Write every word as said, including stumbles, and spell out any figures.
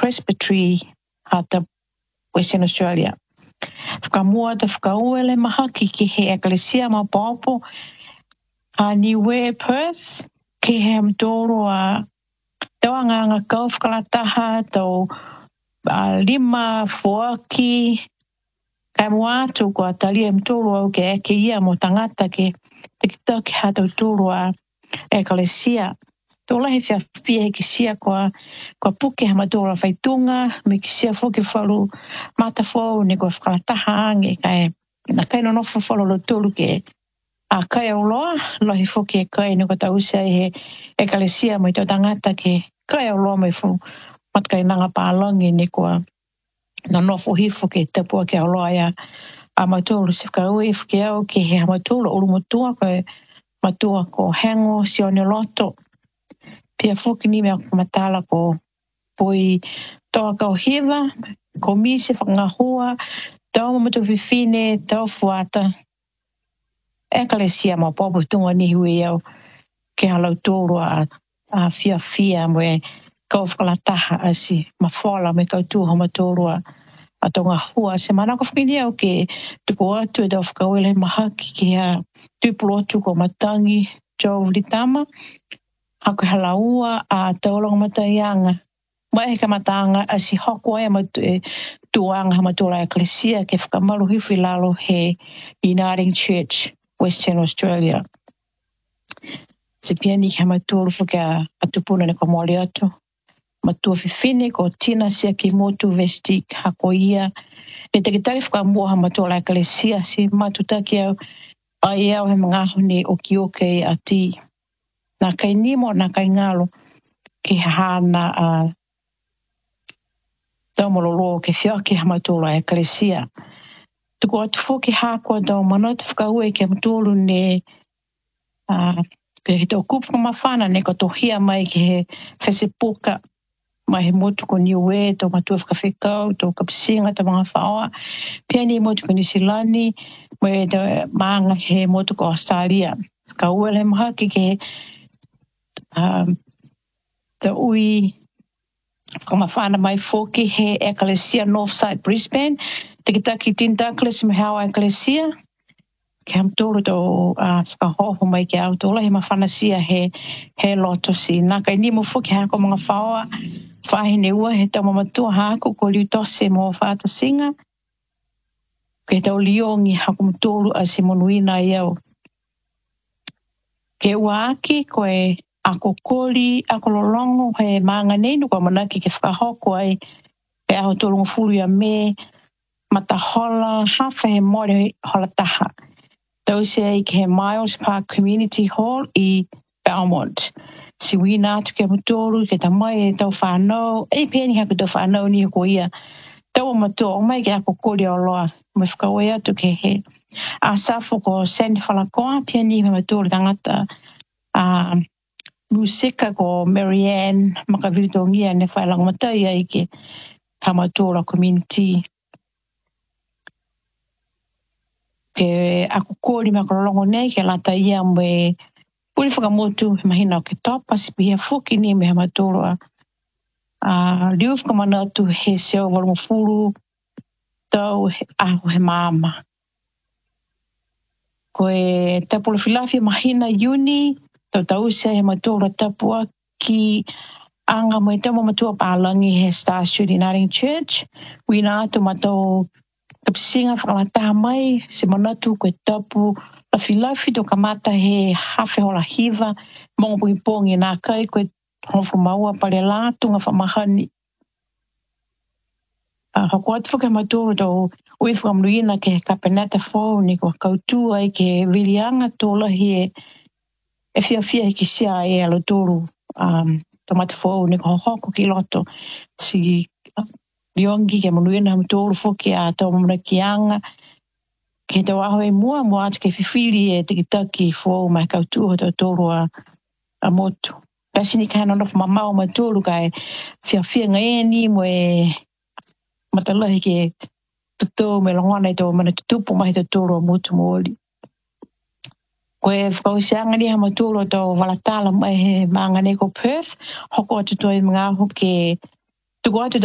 Presbytery hata Western Australia. Whakamua te whakauele mahaki ki he ekalesia ma popo a Niue Perth ki he mtoro a tawanga nga kau whakalataha tau a lima fuaki kai moatu ko atalia mtoro au ke eke ia mo tangata ke te kitaki hata utoro a ekalesia. Tola he fia fia he kisia kwa kwa puke hama tola whaitunga me kisia foke whalu mata fo ne ko whakalataha ange kai na kai no nofo whalu lo tolu ke a kai au loa lohi foke e kai ne ko tausia he ekalesia mo i tau tangata ke kai au loa mai fu matkai nanga pālangi ne ko no nofo hifo ke tapua ke au loa ia a matolu se whakaue fuke au ke he matolu ulu motua ko matua ko hengo sione loto. Pia fuki ni mea kumatala ko poi toa kau hiva, ko mise whakangahua, tau mamatu whiwhine, tau fuata. Ekalesia ma popo tunga ni hui au ke halau tōru a, a fia fia moe kau whakalataha asi ma whala me kau tūha ma tōru a, a tonga hua. Se mana ko whakini au ke tuku atu e tau whakawele mahaki ki a tupulotu ko matangi Joe Litama. Hako halaua a taulong matayanga. Mai ka matanga asi hoko e matu e tuanga matura eklesia ke whakamalu hiwi lalo he Uniting Church Western Australia. Se pia ni ka maturu whaka atupuna ne ka mole atu. Matua whiwhine ko tina sia ki motu vestik hako ia. Ne te kitari whakamua ha matura eklesia si matutaki au ai au he mangahu ne oki oke a ti. Na kai nimo na kai ngalo ki hana a uh, tau malolo ke whiake hamatola eklesia. Tuku atu fōki hākua tau manatu whakaue ke matolu ne uh, ke he tau kupu mawhana ne ka tohia mai ke he whesipoka mai he motu ko niue tau matua whakawhekau tau kapisinga tau mga whaoa. Pia ni motu ko Nisilani mai tau maanga he motu ko Australia. Whakaue le mahaki ke he Um, te ui whakamawhana mai fōki he ekalesia Northside Brisbane te kitaki Tin Douglas me hawa ekalesia ke am tōru tō uh, whakahoho mai ke au tōla he mawhana sia he he loto si nā kai ni mo fōki hako mga whaoa whahine ua he tau mamatua hako ko liu tose mo whāta singa ke tau liongi hako mtōru a si monuina iau ke ua aki koe ako koli, ako lolongo he maanga neinu kwa manaki ke whakahoko ai e aho tolongo fulu ya me matahola hawha he more hola taha. Tau se ai ke he Miles Park Community Hall i Belmont. Si wina atu ke mutoru ke tamai e tau whanau, e pēni haku tau whanau ni ko ia. Tau matua o mai ke ako koli o loa, me whakawe atu ke he. A safo ko Sandy Whalakoa, pēni me mutoru tangata a uh, Musika ko Marianne makavitongia ne whailang matai ai ke Hamatola community. Ke ako kōri makarolongo nei ke lata ia me puri whakamotu mahina o ke topa si pihia fuki ni me Hamatola. Uh, liu whakamanatu he seo walungo furu tau aho he mama. Ko e tapolo filafi mahina uni tau tau se he matura tapua ki anga mo tamo matua palangi he Star Street Uniting Church. Wina atu matau kapisinga whakamata mai se manatu koe tapu la filafi to kamata he hawhe hola hiva mongo pungi pongi nā kai koe honfu maua pale lātu ngā whamahani. Uh, hoko atu whaka maturu tau ui whakamluina ke kapenata fōu ni kua kautua i ke vilianga tōla hi e e fia fia ki sia e alo tōru um, tomata fōu ni ko hoko ki loto si uh, liongi ke manuina ham tōru fōki a tau mamana ki anga ke tau aho e mua mua atu ke whiwhiri e te kitaki fōu mai kautua tau tōru a, a motu. Pasi ni kāna nofu mamau ma tōru kai fia fia ngai e ni mo e matalahi ke tutou me longona i tau mana tutupu mai tau tōru a motu mooli. Koe whakausianga ni hama tūro tau walatala mai he maanga neko Perth, hoko atu toi mga hoke tuku atu